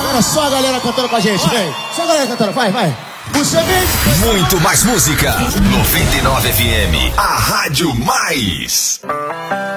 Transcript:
Agora só a galera cantando com a gente, vem. Só a galera cantando, vai. Puxa bem. Muito mais música. 99 FM, a Rádio Mais.